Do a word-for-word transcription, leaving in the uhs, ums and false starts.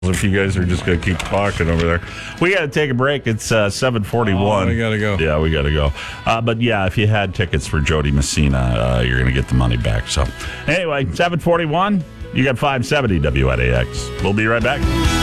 if you guys are just going to keep talking over there. We got to take a break. It's uh, seven forty-one. Oh, we got to go. Yeah, we got to go. Uh, but, yeah, if you had tickets for Jody Messina, uh, you're going to get the money back. So, anyway, seven forty-one, you got five seventy W N A X. We'll be right back.